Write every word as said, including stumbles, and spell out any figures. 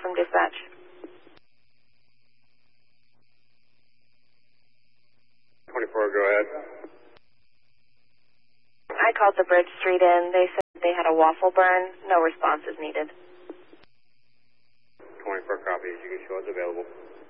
from dispatch. twenty-four, go ahead. I called the Bridge Street Inn. They said they had a waffle burn. No response is needed. twenty-four copies. You can show us available.